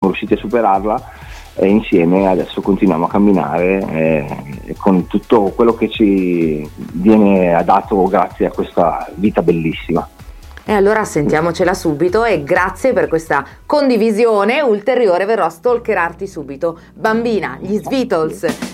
riusciti a superarla e insieme adesso continuiamo a camminare con tutto quello che ci viene dato grazie a questa vita bellissima. E allora sentiamocela subito e grazie per questa condivisione ulteriore, verrò a stalkerarti subito. Bambina, gli Svitols.